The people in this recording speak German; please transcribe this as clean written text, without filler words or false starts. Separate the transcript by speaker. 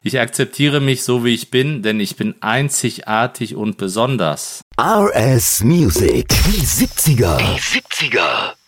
Speaker 1: Ich akzeptiere mich so, wie ich bin, denn ich bin einzigartig und besonders.
Speaker 2: RS Music. Die 70er.